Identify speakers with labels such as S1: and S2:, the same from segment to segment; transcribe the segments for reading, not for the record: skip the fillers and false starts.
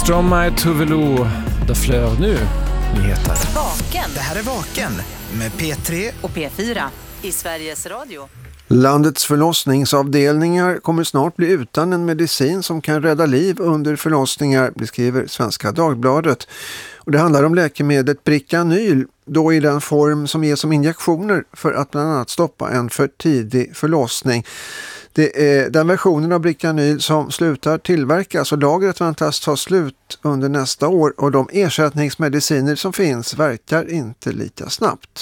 S1: Stromae Tuvalu, det flög nu nyheter.
S2: Vaken.
S3: Det här är Vaken med P3
S2: och P4 i Sveriges Radio.
S4: Landets förlossningsavdelningar kommer snart bli utan en medicin som kan rädda liv under förlossningar, beskriver Svenska Dagbladet. Och det handlar om läkemedlet Bricanyl, då i den form som ges som injektioner för att bland annat stoppa en för tidig förlossning. Det är den versionen av Bricanyl som slutar tillverkas och lagret väntas ta slut under nästa år, och de ersättningsmediciner som finns verkar inte lika snabbt.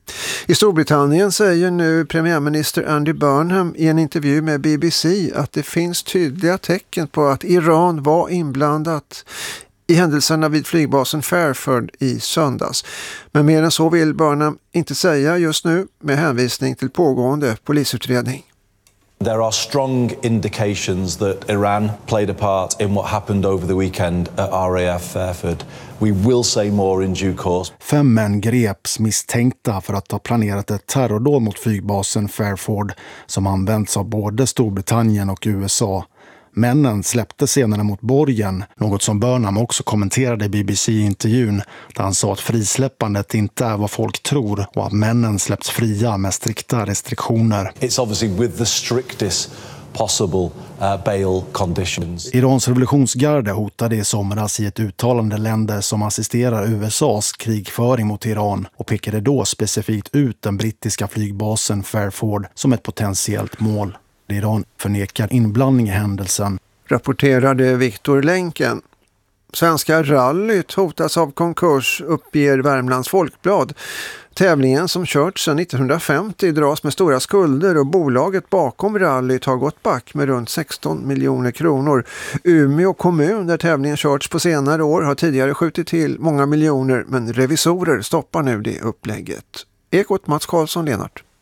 S4: I Storbritannien säger nu premiärminister Andy Burnham i en intervju med BBC att det finns tydliga tecken på att Iran var inblandat i händelserna vid flygbasen Fairford i söndags. Men mer än så vill Burnham inte säga just nu, med hänvisning till pågående polisutredning.
S5: There are strong indications that Iran played a part in what happened over the weekend at RAF Fairford. We will say more in due course.
S6: 5 män greps misstänkta för att ha planerat ett terrordåd mot flygbasen Fairford som används av både Storbritannien och USA. Männen släppte senare mot borgen, något som Burnham också kommenterade i BBC-intervjun, där han sa att frisläppandet inte är vad folk tror och att männen släpps fria med strikta restriktioner.
S5: It's obviously with the strictest possible bail conditions.
S6: Irans revolutionsgarde hotade i somras i ett uttalande länder som assisterar USAs krigföring mot Iran och pekade då specifikt ut den brittiska flygbasen Fairford som ett potentiellt mål. Iran förnekar inblandning i händelsen.
S4: Rapporterade Viktor Länken. Svenska rallyt hotas av konkurs, uppger Värmlands Folkblad. Tävlingen som körts sedan 1950 dras med stora skulder och bolaget bakom rallyt har gått back med runt 16 miljoner kronor. Umeå kommun, där tävlingen körts på senare år, har tidigare skjutit till många miljoner, men revisorer stoppar nu det upplägget. Ekot Mats Karlsson, Lennart.